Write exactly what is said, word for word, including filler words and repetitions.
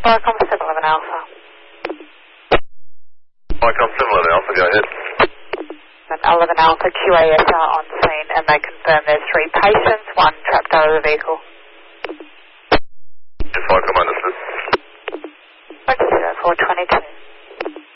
Viacom seven eleven Alpha. Viacom seven eleven Alpha, go ahead. seven eleven Alpha, Q A S are on scene and they confirm there's three patients, one trapped out of the vehicle. Yes, Viacom understood. zero four twenty-two.